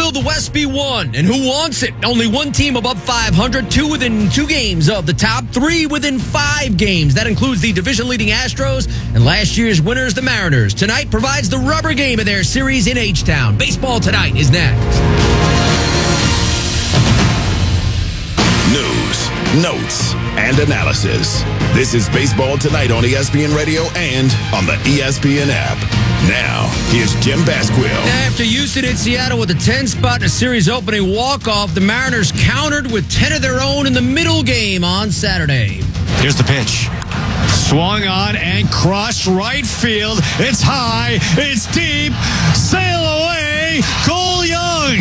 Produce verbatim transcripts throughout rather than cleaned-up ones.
will the West be won, and who wants it? Only one team above five hundred, two within two games of the top, three within five games. That includes the division-leading Astros and last year's winners, the Mariners. Tonight provides the rubber game of their series in H-Town. Baseball Tonight is next. News, notes, and analysis. This is Baseball Tonight on E S P N Radio and on the E S P N app. Now, here's Jim Basquill. After Houston hit Seattle with a ten spot in a series opening walk-off, the Mariners countered with ten of their own in the middle game on Saturday. Here's the pitch. Swung on and crushed right field. It's high. It's deep. Sail away. Cole Young.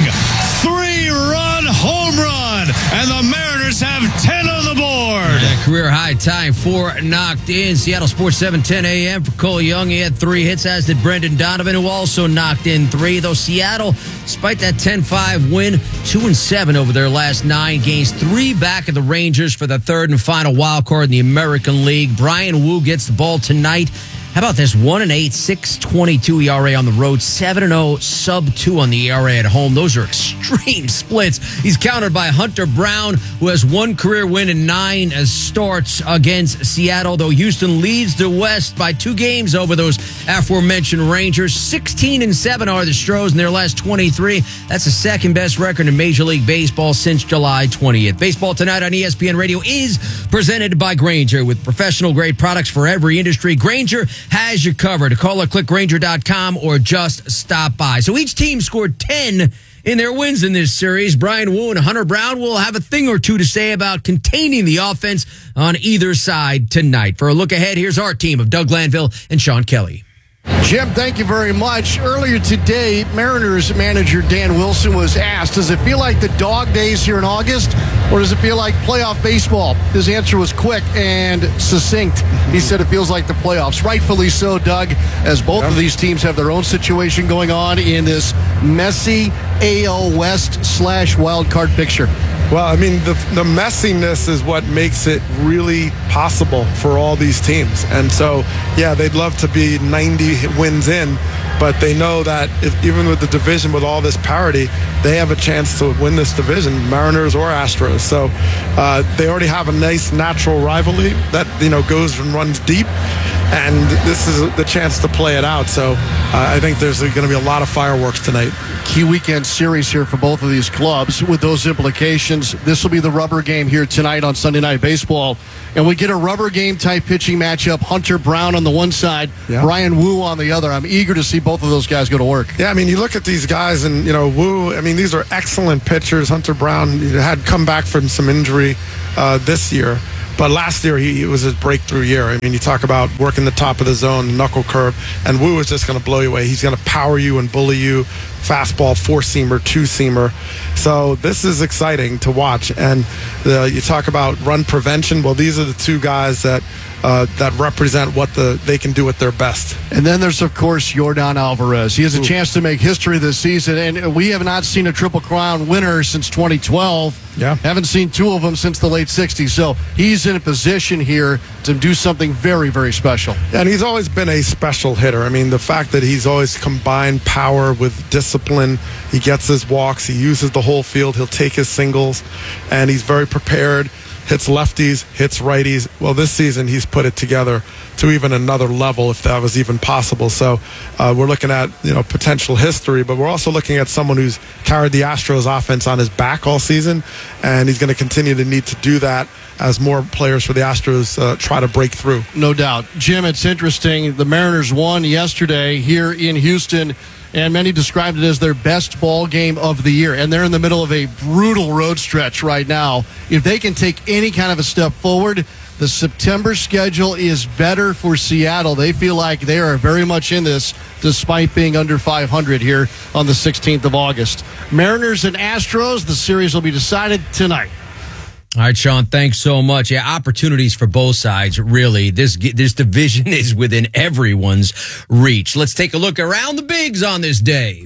Three-run home run. And the Mariners have ten on the board. That career high tying four knocked in. Seattle Sports seven ten A M for Cole Young. He had three hits, as did Brendan Donovan, who also knocked in three. Though Seattle, despite that ten five win, two and seven over their last nine games. Three back of the Rangers for the third and final wild card in the American League. Brian Wu gets the ball tonight. How about this? one and eight, six twenty-two E R A on the road, seven and oh, sub two on the E R A at home. Those are extreme splits. He's countered by Hunter Brown, who has one career win and nine as starts against Seattle, though Houston leads the West by two games over those aforementioned Rangers. sixteen and seven are the Stros in their last twenty-three. That's the second best record in Major League Baseball since July twentieth. Baseball Tonight on E S P N Radio is presented by Grainger, with professional-grade products for every industry. Grainger has you covered. Call or click Grainger dot com or just stop by. So each team scored ten in their wins in this series. Brian Wu and Hunter Brown will have a thing or two to say about containing the offense on either side tonight. For a look ahead, here's our team of Doug Glanville and Sean Kelly. Jim, thank you very much. Earlier today, Mariners manager Dan Wilson was asked, does it feel like the dog days here in August, or does it feel like playoff baseball? His answer was quick and succinct. He said it feels like the playoffs. Rightfully so, Doug, as both of these teams have their own situation going on in this messy A L West slash wild card picture. Well, I mean, the, the messiness is what makes it really possible for all these teams. And so, yeah, they'd love to be ninety wins in, but they know that if, even with the division with all this parity, they have a chance to win this division, Mariners or Astros. So uh, they already have a nice natural rivalry that, you know, goes and runs deep. And this is the chance to play it out. So uh, I think there's going to be a lot of fireworks tonight. Key weekend series here for both of these clubs. With those implications, this will be the rubber game here tonight on Sunday Night Baseball. And we get a rubber game type pitching matchup. Hunter Brown on the one side, yeah. Brian Wu on the other. I'm eager to see both of those guys go to work. Yeah, I mean, you look at these guys and, you know, Wu, I mean, these are excellent pitchers. Hunter Brown had come back from some injury uh, this year. But last year, he, it was his breakthrough year. I mean, you talk about working the top of the zone, knuckle curve, and Wu is just going to blow you away. He's going to power you and bully you. Fastball, four-seamer, two-seamer. So this is exciting to watch. And uh, you talk about run prevention. Well, these are the two guys that uh, that represent what the they can do at their best. And then there's, of course, Yordan Alvarez. He has a Ooh. chance to make history this season, and we have not seen a Triple Crown winner since twenty twelve. Yeah. Haven't seen two of them since the late sixties. So he's in a position here to do something very, very special. And he's always been a special hitter. I mean, the fact that he's always combined power with discipline, he gets his walks, he uses the whole field, he'll take his singles, and he's very prepared, hits lefties, hits righties. Well, this season he's put it together to even another level, if that was even possible. So uh, we're looking at, you know, potential history, but we're also looking at someone who's carried the Astros offense on his back all season, and he's going to continue to need to do that as more players for the Astros uh, try to break through. No doubt. Jim, it's interesting. The Mariners won yesterday here in Houston, and many described it as their best ball game of the year. And they're in the middle of a brutal road stretch right now. If they can take any kind of a step forward, the September schedule is better for Seattle. They feel like they are very much in this, despite being under five hundred here on the sixteenth of August. Mariners and Astros, the series will be decided tonight. All right, Sean, thanks so much. Yeah, opportunities for both sides, really. This this division is within everyone's reach. Let's take a look around the bigs on this day.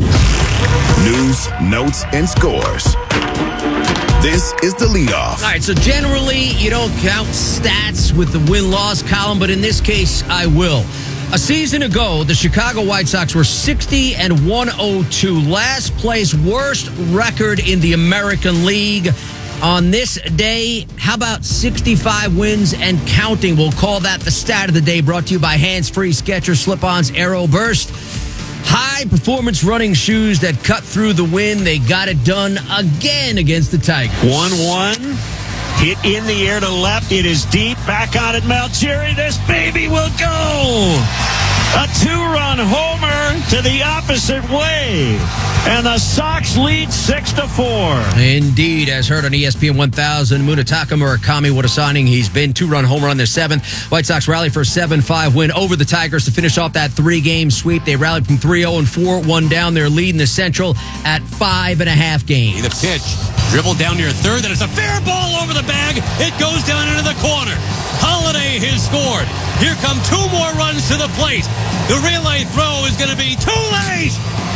News, notes, and scores. This is the leadoff. All right, so generally you don't count stats with the win-loss column, but in this case, I will. A season ago, the Chicago White Sox were sixty and one oh two, last place, worst record in the American League. On this day, how about sixty-five wins and counting? We'll call that the stat of the day, brought to you by Hands Free Skechers Slip-Ons Aero Burst. High performance running shoes that cut through the wind. They got it done again against the Tigers. one one. Hit in the air to left. It is deep. Back on it, Malcheri. This baby will go. A two-run homer to the opposite way. And the Sox lead six to four. Indeed, as heard on E S P N one thousand, Munetaka Murakami, what a signing he's been. Two-run homer on their seventh. White Sox rally for a seven five win over the Tigers to finish off that three-game sweep. They rallied from three oh and four, one down. They're leading the Central at five and a half games. The pitch, dribbled down near third, and it's a fair ball over the bag. It goes down into the corner. Holiday has scored. Here come two more runs to the plate. The relay throw is going to be too late.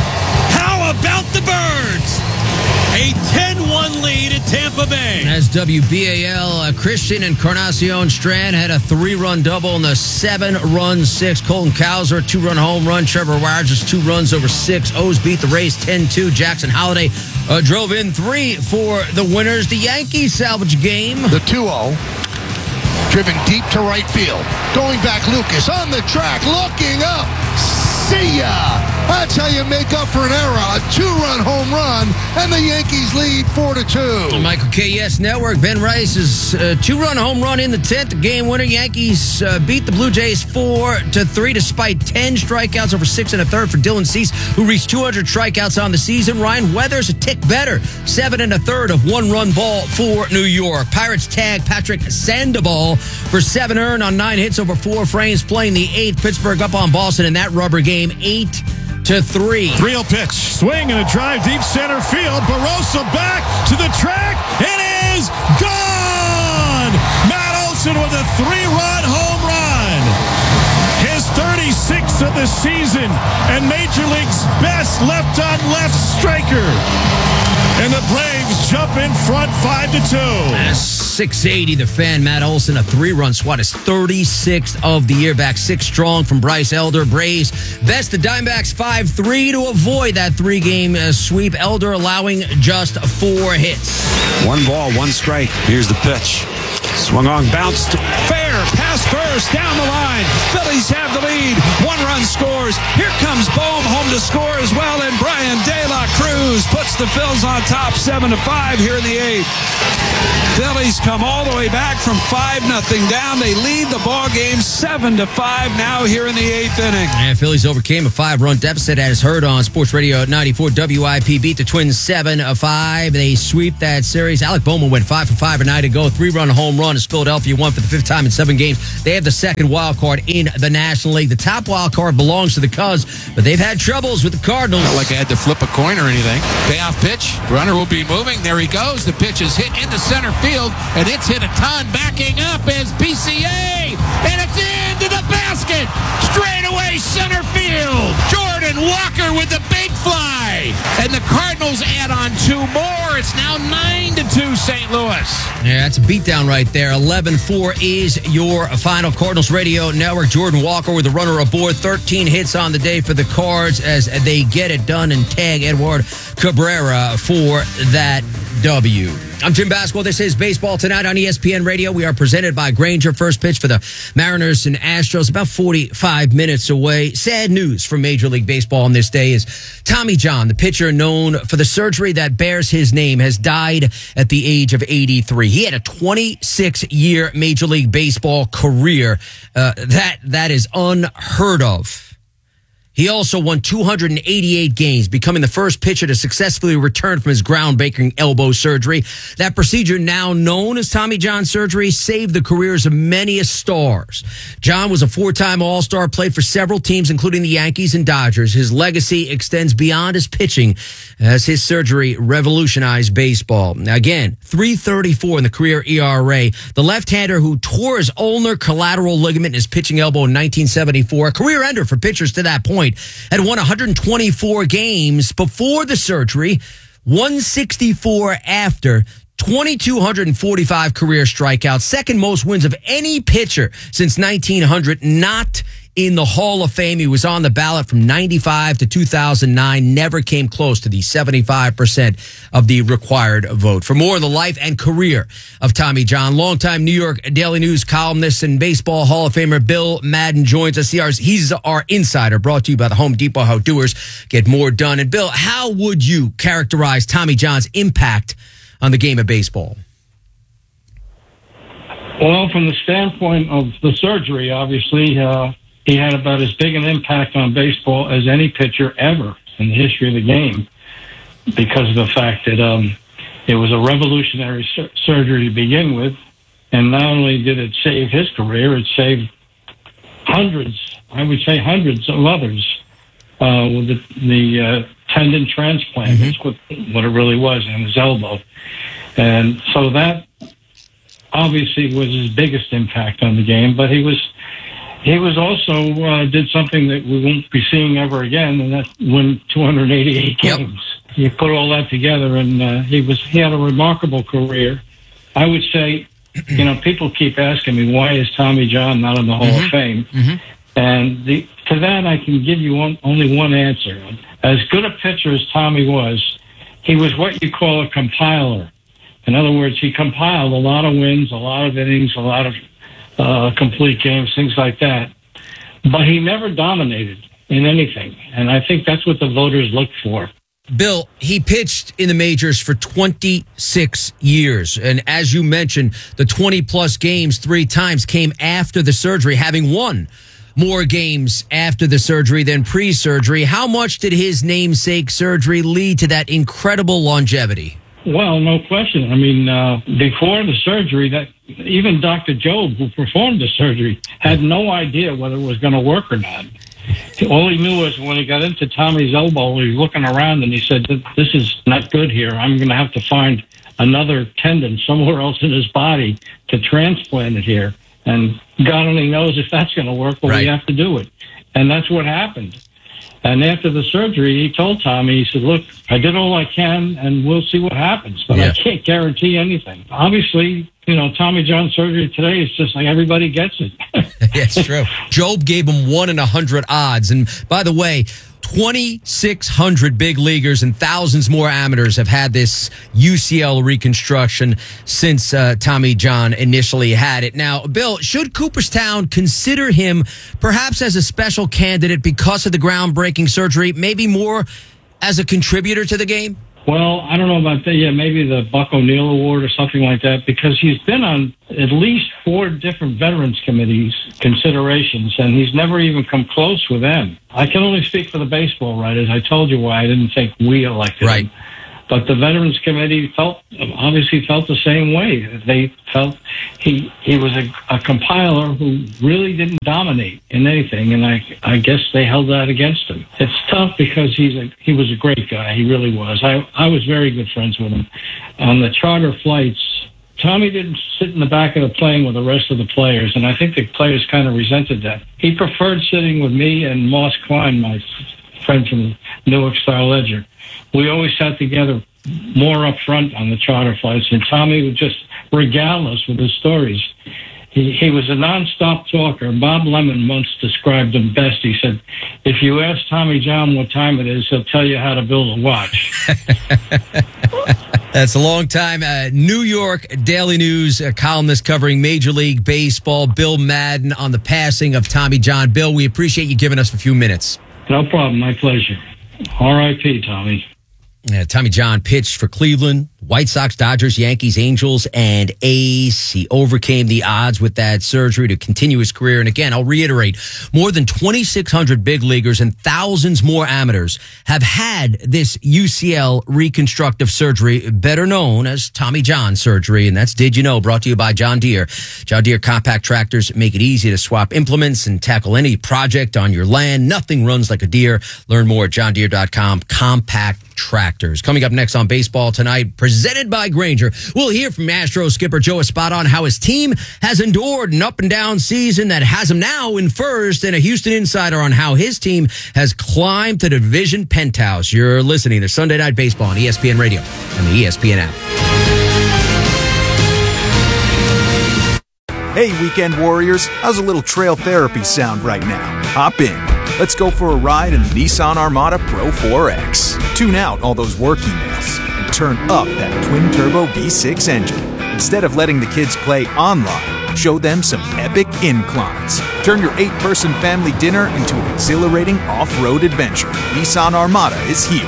How about the Birds? A ten one lead at Tampa Bay. As W B A L, uh, Christian Encarnacion Strand had a three-run double in the seven-run six. Colton Cowser, two-run home run. Trevor Rogers, two runs over six. O's beat the Rays ten two. Jackson Holiday uh, drove in three for the winners. The Yankees salvage game. The two oh. Driven deep to right field. Going back, Lucas on the track, looking up. See ya! That's how you make up for an error. A two-run home run, and the Yankees lead four to two. Michael K S Network, Ben Rice's uh, two-run home run in the tenth, the game winner. Yankees uh, beat the Blue Jays four to three despite ten strikeouts over six and a third for Dylan Cease, who reached two hundred strikeouts on the season. Ryan Weathers a tick better, seven and a third of one-run ball for New York. Pirates tag Patrick Sandoval for seven earned on nine hits over four frames, playing the eighth. Pittsburgh up on Boston in that rubber game, eight to three. three oh pitch. Swing and a drive deep center field. Barossa back to the track. It is gone! Matt Olson with a three-run home run. His thirty-sixth of the season and Major League's best left-on-left striker. And the Braves jump in front five to two. six eighty, the fan, Matt Olson, a three-run swat, his thirty-sixth of the year, back six strong from Bryce Elder. Braves best the Diamondbacks five three to avoid that three-game uh, sweep. Elder allowing just four hits. One ball, one strike. Here's the pitch. Swung on, bounced fair, pass first, down the line. Phillies have the lead. One run scores. Here comes Bohm home to score as well, and Brian De La Cruz puts the Phils on top, seven to five here in the eighth. Phillies come all the way back from five nothing down. They lead the ball game seven to five now here in the eighth inning. And Phillies overcame a five-run deficit, as heard on Sports Radio ninety-four W I P. Beat the Twins seven five. They sweep that series. Alec Bowman went five for five a night ago. Three-run home run as Philadelphia won for the fifth time in seven games. They have the second wild card in the National League. The top wild card belongs to the Cubs, but they've had troubles with the Cardinals. Not like I had to flip a coin or anything. Payoff pitch. Runner will be moving. There he goes. The pitch is hit into center field, and it's hit a ton. Backing up is B C A, and it's into the basket. Straight away center field. Jordan Walker with the big fly. And the Cardinals add on two more. It's now nine to two Saint Louis. Yeah, that's a beatdown right there. eleven four is your final. Cardinals Radio Network. Jordan Walker with the runner aboard. thirteen hits on the day for the Cards as they get it done and tag Edward Cabrera for that W. I'm Jim Basquil. This is Baseball Tonight on E S P N Radio. We are presented by Granger. First pitch for the Mariners and Astros, about forty-five minutes away. Sad news for Major League Baseball on this day is Tommy John, the pitcher known for the surgery that bears his name, has died at the age of eighty-three. He had a twenty-six-year Major League Baseball career. Uh, that that is unheard of. He also won two hundred eighty-eight games, becoming the first pitcher to successfully return from his groundbreaking elbow surgery. That procedure, now known as Tommy John surgery, saved the careers of many stars. John was a four-time All-Star, played for several teams, including the Yankees and Dodgers. His legacy extends beyond his pitching, as his surgery revolutionized baseball. Again, three thirty-four in the career E R A. The left-hander who tore his ulnar collateral ligament in his pitching elbow in nineteen seventy-four, a career ender for pitchers to that point, had won one hundred twenty-four games before the surgery, one sixty-four after, two thousand two hundred forty-five career strikeouts, second most wins of any pitcher since nineteen hundred, not in the Hall of Fame. He was on the ballot from ninety-five to two thousand nine, never came close to the seventy-five percent of the required vote. For more of the life and career of Tommy John, longtime New York Daily News columnist and Baseball Hall of Famer Bill Madden joins us. He's our insider, brought to you by the Home Depot How Doers Get More Done. And Bill, how would you characterize Tommy John's impact on the game of baseball? Well, from the standpoint of the surgery, obviously, uh, he had about as big an impact on baseball as any pitcher ever in the history of the game, because of the fact that um, it was a revolutionary sur- surgery to begin with, and not only did it save his career, it saved hundreds, I would say hundreds of others, uh, with the, the uh, tendon transplant. Mm-hmm. That's what, what it really was in his elbow. And so that obviously was his biggest impact on the game, but he was he was also uh, did something that we won't be seeing ever again, and that's win two hundred eighty-eight games. Yep. You put all that together, and uh, he was he had a remarkable career. I would say, you know, people keep asking me, why is Tommy John not in the Hall mm-hmm. of Fame? Mm-hmm. And the, to that, I can give you one, only one answer. As good a pitcher as Tommy was, he was what you call a compiler. In other words, he compiled a lot of wins, a lot of innings, a lot of uh, complete games, things like that. But he never dominated in anything. And I think that's what the voters look for. Bill, he pitched in the majors for twenty-six years. And as you mentioned, the twenty-plus games three times came after the surgery, having won more games after the surgery than pre-surgery. How much did his namesake surgery lead to that incredible longevity? Well, no question. I mean, uh, before the surgery, that even Doctor Job, who performed the surgery, had no idea whether it was going to work or not. All he knew was when he got into Tommy's elbow, he was looking around and he said, this is not good here. I'm going to have to find another tendon somewhere else in his body to transplant it here. And God only knows if that's going to work, but right. we have to do it. And that's what happened. And after the surgery, he told Tommy, he said, look, I did all I can, and we'll see what happens. But yeah. I can't guarantee anything. Obviously, you know, Tommy John surgery today is just like everybody gets it. It's true. Job gave him one in a hundred odds. And by the way, twenty-six hundred big leaguers and thousands more amateurs have had this U C L reconstruction since uh, Tommy John initially had it. Now, Bill, should Cooperstown consider him perhaps as a special candidate because of the groundbreaking surgery, maybe more as a contributor to the game? Well, I don't know about that. Yeah, maybe the Buck O'Neill Award or something like that, because he's been on at least four different Veterans Committees considerations, and he's never even come close with them. I can only speak for the baseball writers. I told you why I didn't think we elected right. him. But the Veterans Committee felt, obviously felt the same way. They felt he he was a, a compiler who really didn't dominate in anything, and I I guess they held that against him. It's tough because he's a he was a great guy. He really was. I I was very good friends with him. On the charter flights, Tommy didn't sit in the back of the plane with the rest of the players, and I think the players kind of resented that. He preferred sitting with me and Moss Klein, my friend from Newark Star-Ledger. We always sat together more up front on the charter flights, and Tommy would just regale us with his stories. He, he was a nonstop talker. Bob Lemon once described him best. He said, if you ask Tommy John what time it is, he'll tell you how to build a watch. That's a long time. Uh, New York Daily News uh, columnist covering Major League Baseball, Bill Madden, on the passing of Tommy John. Bill, we appreciate you giving us a few minutes. No problem. My pleasure. R I P, Tommy. Uh, Tommy John pitched for Cleveland, White Sox, Dodgers, Yankees, Angels, and A's. He overcame the odds with that surgery to continue his career. And again, I'll reiterate, more than twenty-six hundred big leaguers and thousands more amateurs have had this U C L reconstructive surgery, better known as Tommy John surgery. And that's Did You Know, brought to you by John Deere. John Deere compact tractors make it easy to swap implements and tackle any project on your land. Nothing runs like a Deere. Learn more at john deere dot com. Compact tractors. Coming up next on Baseball Tonight, presented by Grainger, we'll hear from Astros skipper Joe Espada on how his team has endured an up and down season that has him now in first, and a Houston insider on how his team has climbed to the division penthouse. You're listening to Sunday Night Baseball on E S P N Radio and the E S P N app. Hey, weekend warriors, how's a little trail therapy sound right now? Hop in. Let's go for a ride in the Nissan Armada Pro four X. Tune out all those work emails and turn up that twin-turbo V six engine. Instead of letting the kids play online, show them some epic inclines. Turn your eight-person family dinner into an exhilarating off-road adventure. Nissan Armada is here.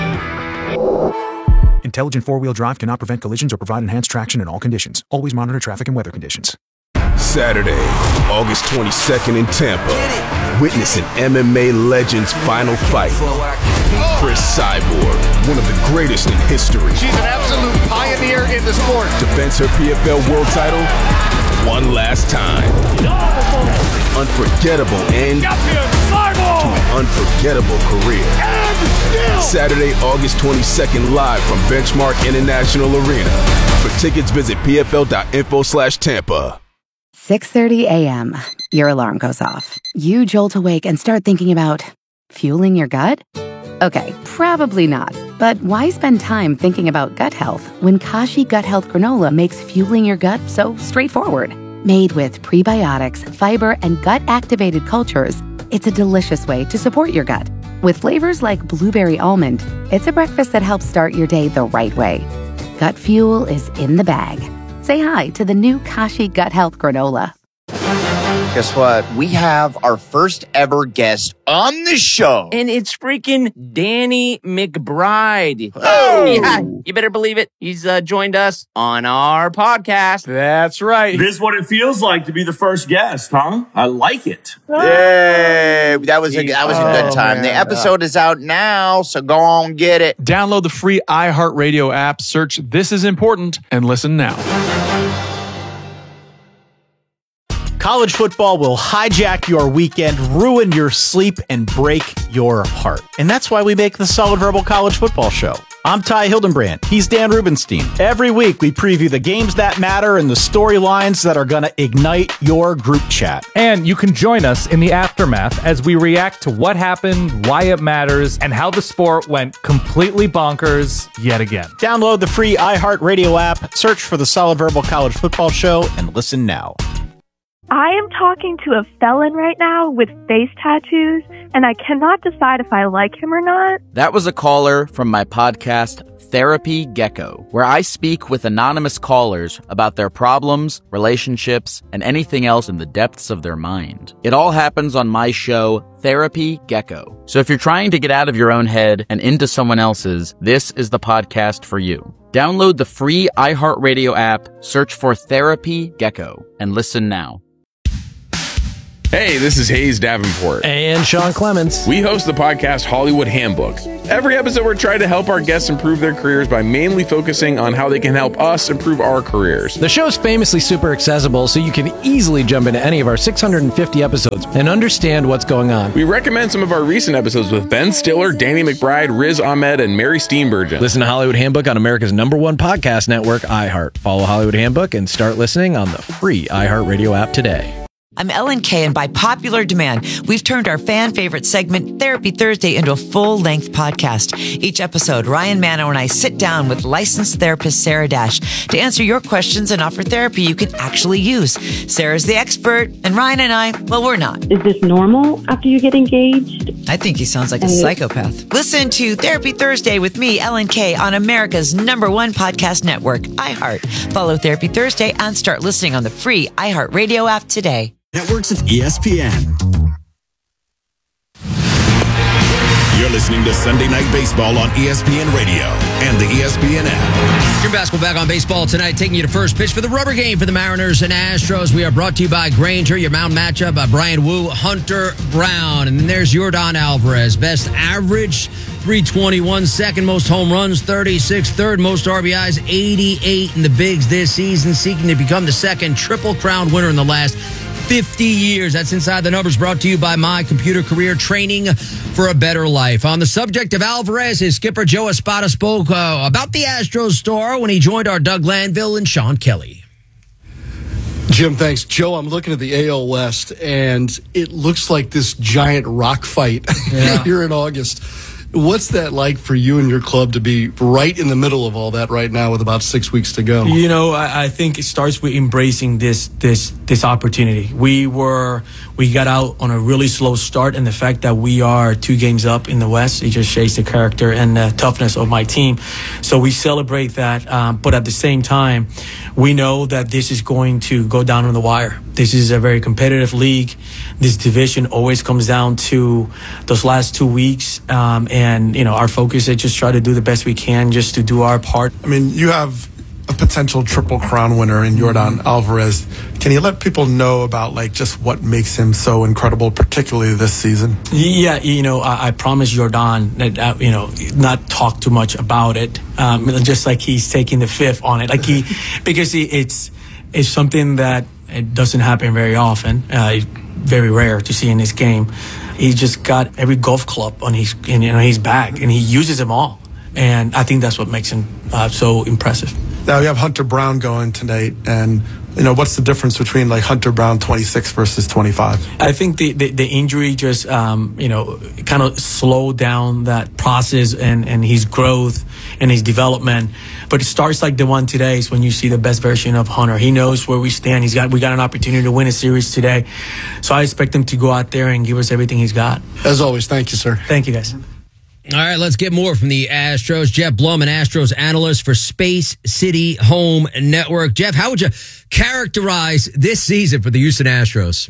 Intelligent four-wheel drive cannot prevent collisions or provide enhanced traction in all conditions. Always monitor traffic and weather conditions. Saturday, August twenty-second in Tampa. Witness an M M A legend's final fight. Chris Cyborg, one of the greatest in history. She's an absolute pioneer in the sport. Defends her P F L world title one last time. Unforgettable end to an unforgettable career. Saturday, August twenty-second, live from Benchmark International Arena. For tickets, visit pfl.info slash Tampa. six thirty a.m. Your alarm goes off. You jolt awake and start thinking about fueling your gut? Okay, probably not. But why spend time thinking about gut health when Kashi Gut Health Granola makes fueling your gut so straightforward? Made with prebiotics, fiber, and gut-activated cultures, it's a delicious way to support your gut. With flavors like blueberry almond, it's a breakfast that helps start your day the right way. Gut fuel is in the bag. Say hi to the new Kashi Gut Health Granola. Guess what? We have our first ever guest on the show. And it's freaking Danny McBride. Oh! Yeah, you better believe it. He's uh, joined us on our podcast. That's right. This is what it feels like to be the first guest, huh? I like it. Yay! That was a, that was a good Oh, time. man. The episode is out now, so go on get it. Download the free iHeartRadio app, search This Is Important, and listen now. College football will hijack your weekend, ruin your sleep, and break your heart. And that's why we make the Solid Verbal College Football Show. I'm Ty Hildenbrand. He's Dan Rubenstein. Every week, we preview the games that matter and the storylines that are going to ignite your group chat. And you can join us in the aftermath as we react to what happened, why it matters, and how the sport went completely bonkers yet again. Download the free iHeartRadio app, search for the Solid Verbal College Football Show, and listen now. I am talking to a felon right now with face tattoos, and I cannot decide if I like him or not. That was a caller from my podcast, Therapy Gecko, where I speak with anonymous callers about their problems, relationships, and anything else in the depths of their mind. It all happens on my show, Therapy Gecko. So if you're trying to get out of your own head and into someone else's, this is the podcast for you. Download the free iHeartRadio app, search for Therapy Gecko, and listen now. Hey, this is Hayes Davenport. And Sean Clements. We host the podcast Hollywood Handbook. Every episode, we're trying to help our guests improve their careers by mainly focusing on how they can help us improve our careers. The show's famously super accessible, so you can easily jump into any of our six hundred fifty episodes and understand what's going on. We recommend some of our recent episodes with Ben Stiller, Danny McBride, Riz Ahmed, and Mary Steenburgen. Listen to Hollywood Handbook on America's number one podcast network, iHeart. Follow Hollywood Handbook and start listening on the free iHeartRadio app today. I'm Ellen Kay, and by popular demand, we've turned our fan favorite segment, Therapy Thursday, into a full-length podcast. Each episode, Ryan Mano and I sit down with licensed therapist Sarah Dash to answer your questions and offer therapy you can actually use. Sarah's the expert, and Ryan and I, well, we're not. Is this normal after you get engaged? I think he sounds like a psychopath. Listen to Therapy Thursday with me, Ellen Kay, on America's number one podcast network, iHeart. Follow Therapy Thursday and start listening on the free iHeartRadio app today. Networks of E S P N. You're listening to Sunday Night Baseball on E S P N Radio and the E S P N app. Your basketball back on baseball tonight, taking you to first pitch for the rubber game for the Mariners and Astros. We are brought to you by Granger, your mound matchup by Brian Wu, Hunter Brown. And then there's Yordan Alvarez, best average, three twenty-one, second most home runs, thirty-six, third most R B Is, eighty-eight in the bigs this season, seeking to become the second Triple Crown winner in the last fifty years. That's Inside the Numbers, brought to you by My Computer Career, training for a better life. On the subject of Alvarez, his skipper Joe Espada spoke uh, about the Astros star when he joined our Doug Landville and Sean Kelly. Jim, thanks. Joe, I'm looking at the A L West, and it looks like this giant rock fight Yeah. here in August. What's that like for you and your club to be right in the middle of all that right now with about six weeks to go? You know, I, I think it starts with embracing this this this opportunity. We were we got out on a really slow start, and the fact that we are two games up in the West, it just shows the character and the toughness of my team. So we celebrate that, um, but at the same time, we know that this is going to go down on the wire. This is a very competitive league. This division always comes down to those last two weeks. Um, and, you know, our focus is just try to do the best we can just to do our part. I mean, you have a potential Triple Crown winner in Yordan Alvarez. Can you let people know about, like, just what makes him so incredible, particularly this season? Yeah, you know, I, I promise Yordan that, uh, you know, not talk too much about it. Um, just like he's taking the fifth on it. Like he, because he, it's, it's something that it doesn't happen very often. Uh, very rare to see in this game. He just got every golf club on his, in, you know, his bag, and he uses them all. And I think that's what makes him uh, so impressive. Now you have Hunter Brown going tonight, and you know what's the difference between like Hunter Brown twenty-six versus twenty-five? I think the the, the injury just um, you know kind of slowed down that process and and his growth and his development. But it starts like the one today is when you see the best version of Hunter. He knows where we stand. He's got we got an opportunity to win a series today, so I expect him to go out there and give us everything he's got. As always, thank you, sir. Thank you, guys. All right, let's get more from the Astros. Jeff Blum, an Astros analyst for Space City Home Network. Jeff, how would you characterize this season for the Houston Astros?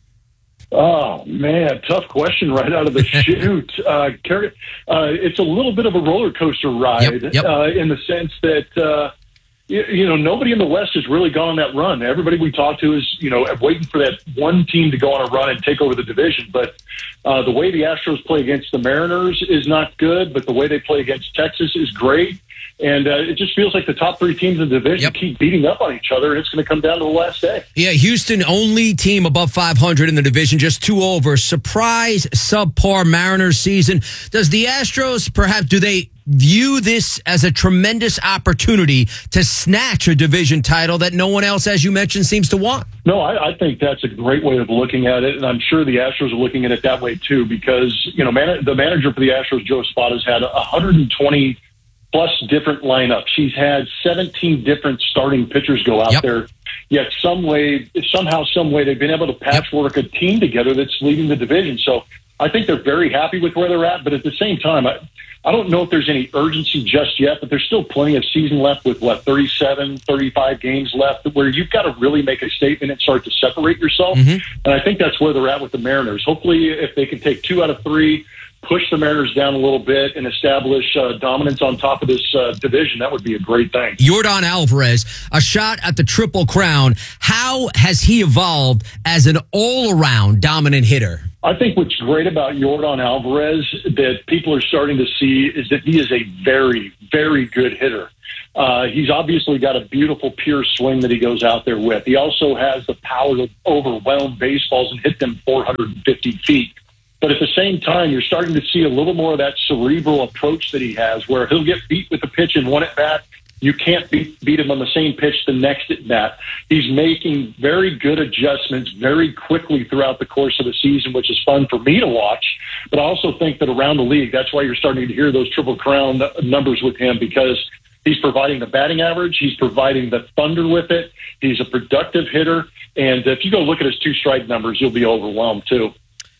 Oh, man, tough question right out of the chute. Uh, uh, it's a little bit of a roller coaster ride yep, yep. Uh, in the sense that, uh, you, you know, nobody in the West has really gone on that run. Everybody we talk to is, you know, waiting for that one team to go on a run and take over the division. But uh, the way the Astros play against the Mariners is not good, but the way they play against Texas is great. And uh, it just feels like the top three teams in the division yep. keep beating up on each other, and it's going to come down to the last day. Yeah, Houston, only team above five hundred in the division, just two over. Surprise, subpar Mariners season. Does the Astros, perhaps, do they view this as a tremendous opportunity to snatch a division title that no one else, as you mentioned, seems to want? No, I, I think that's a great way of looking at it, and I'm sure the Astros are looking at it that way, too, because, you know, man, the manager for the Astros, Joe Spada's had one hundred twenty plus different lineups. He's had seventeen different starting pitchers go out yep. there. Yet some way, somehow, some way, they've been able to patchwork yep. a team together that's leading the division. So I think they're very happy with where they're at. But at the same time, I, I don't know if there's any urgency just yet, but there's still plenty of season left with, what, thirty-seven, thirty-five games left where you've got to really make a statement and start to separate yourself. Mm-hmm. And I think that's where they're at with the Mariners. Hopefully, if they can take two out of three, push the Mariners down a little bit and establish uh, dominance on top of this uh, division, that would be a great thing. Yordan Alvarez, a shot at the Triple Crown. How has he evolved as an all-around dominant hitter? I think what's great about Yordan Alvarez that people are starting to see is that he is a very, very good hitter. Uh, he's obviously got a beautiful, pure swing that he goes out there with. He also has the power to overwhelm baseballs and hit them four hundred fifty feet. But at the same time, you're starting to see a little more of that cerebral approach that he has, where he'll get beat with the pitch in one at bat. You can't beat, beat him on the same pitch the next at bat. He's making very good adjustments very quickly throughout the course of the season, which is fun for me to watch. But I also think that around the league, that's why you're starting to hear those Triple Crown numbers with him, because he's providing the batting average. He's providing the thunder with it. He's a productive hitter. And if you go look at his two strike numbers, you'll be overwhelmed too.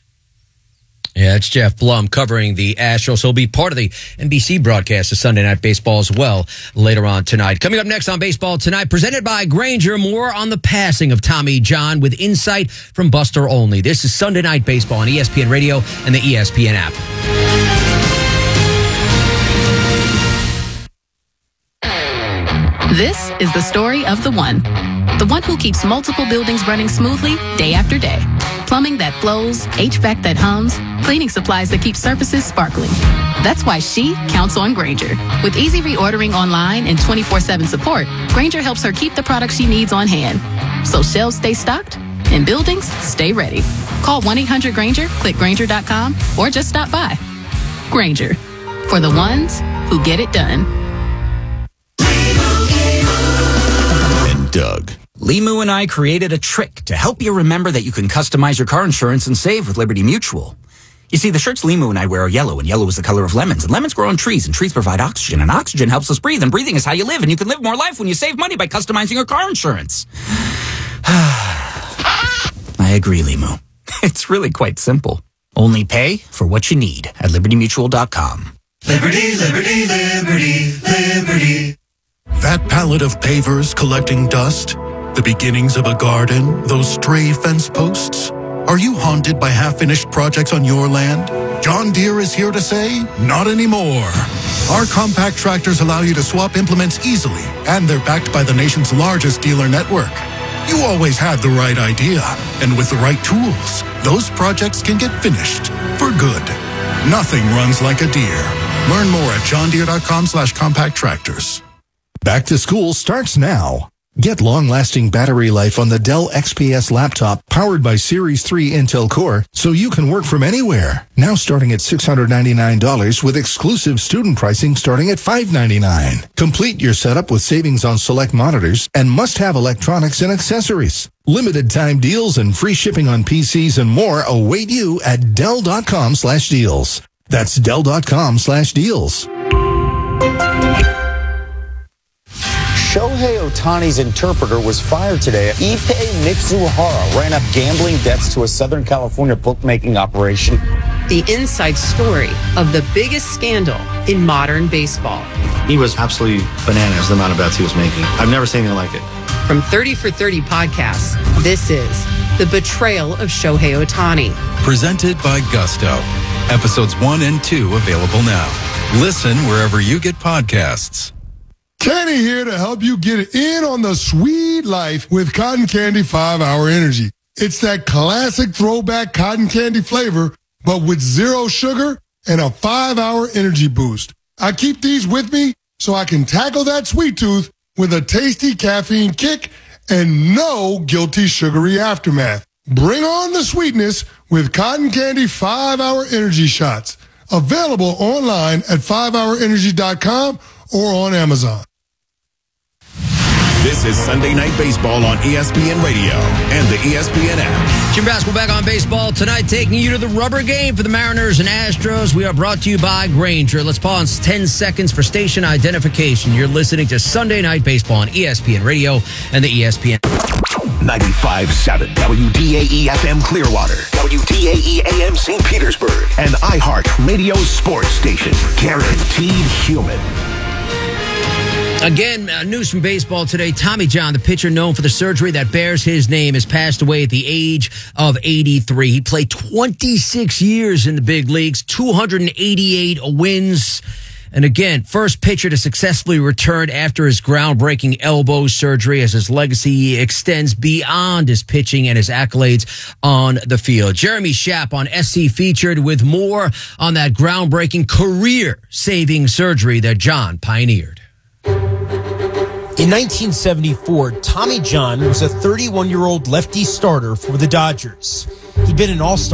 Yeah, it's Jeff Blum covering the Astros. He'll be part of the N B C broadcast of Sunday Night Baseball as well later on tonight. Coming up next on Baseball Tonight, presented by Grainger, more on the passing of Tommy John with insight from Buster Olney. This is Sunday Night Baseball on E S P N Radio and the E S P N app. This is the story of the one. The one who keeps multiple buildings running smoothly day after day. Plumbing that flows, H V A C that hums, cleaning supplies that keep surfaces sparkling. That's why she counts on Grainger. With easy reordering online and twenty-four seven support, Grainger helps her keep the products she needs on hand. So shelves stay stocked and buildings stay ready. Call one eight hundred Grainger, click Grainger dot com, or just stop by. Grainger, for the ones who get it done. And Doug. Limu and I created a trick to help you remember that you can customize your car insurance and save with Liberty Mutual. You see, the shirts Limu and I wear are yellow, and yellow is the color of lemons, and lemons grow on trees, and trees provide oxygen, and oxygen helps us breathe, and breathing is how you live, and you can live more life when you save money by customizing your car insurance. I agree, Limu. It's really quite simple. Only pay for what you need at liberty mutual dot com. Liberty, liberty, liberty, liberty. That pallet of pavers collecting dust, the beginnings of a garden, those stray fence posts. Are you haunted by half-finished projects on your land? John Deere is here to say, not anymore. Our compact tractors allow you to swap implements easily, and they're backed by the nation's largest dealer network. You always had the right idea, and with the right tools, those projects can get finished for good. Nothing runs like a Deere. Learn more at john deere dot com slash compact tractors. Back to school starts now. Get long-lasting battery life on the Dell X P S laptop powered by Series three Intel Core so you can work from anywhere. Now starting at six hundred ninety-nine dollars with exclusive student pricing starting at five hundred ninety-nine dollars. Complete your setup with savings on select monitors and must-have electronics and accessories. Limited time deals and free shipping on P Cs and more await you at dell dot com slash deals. That's dell dot com slash deals. Shohei Ohtani's interpreter was fired today. Ippei Mitsuhara ran up gambling debts to a Southern California bookmaking operation. The inside story of the biggest scandal in modern baseball. He was absolutely bananas, the amount of bets he was making. I've never seen anything like it. From thirty for thirty podcasts, this is The Betrayal of Shohei Ohtani. Presented by Gusto. Episodes one and two available now. Listen wherever you get podcasts. Kenny here to help you get in on the sweet life with Cotton Candy five hour Energy. It's that classic throwback cotton candy flavor, but with zero sugar and a five hour energy boost. I keep these with me so I can tackle that sweet tooth with a tasty caffeine kick and no guilty sugary aftermath. Bring on the sweetness with Cotton Candy five hour Energy Shots. Available online at five hour energy dot com or on Amazon. This is Sunday Night Baseball on E S P N Radio and the E S P N app. Jim Basketball back on baseball tonight, taking you to the rubber game for the Mariners and Astros. We are brought to you by Grainger. Let's pause ten seconds for station identification. You're listening to Sunday Night Baseball on E S P N Radio and the E S P N. ninety-five point seven W D A E F M Clearwater, W D A E A M Saint Petersburg, and iHeart Radio Sports Station. Guaranteed human. Again, uh, news from baseball today. Tommy John, the pitcher known for the surgery that bears his name, has passed away at the age of eighty-three. He played twenty-six years in the big leagues, two hundred eighty-eight wins. And again, first pitcher to successfully return after his groundbreaking elbow surgery, as his legacy extends beyond his pitching and his accolades on the field. Jeremy Schaap on S C Featured with more on that groundbreaking career-saving surgery that John pioneered. In nineteen seventy-four, Tommy John was a thirty-one-year-old lefty starter for the Dodgers. He'd been an all-star